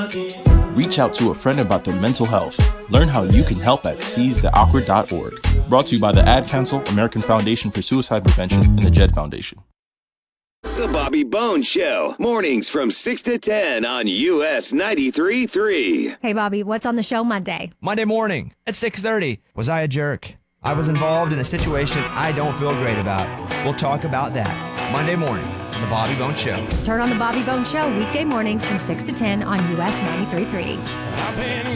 Reach out to a friend about their mental health. Learn how you can help at seizetheawkward.org. Brought to you by the Ad Council, American Foundation for Suicide Prevention, and the JED Foundation. The Bobby Bones Show, mornings from 6 to 10 on US 93.3. Hey, Bobby, what's on the show Monday? Monday morning at 6:30. Was I a jerk? I was involved in a situation I don't feel great about. We'll talk about that Monday morning on The Bobby Bones Show. Turn on The Bobby Bones Show weekday mornings from 6 to 10 on US 93.3.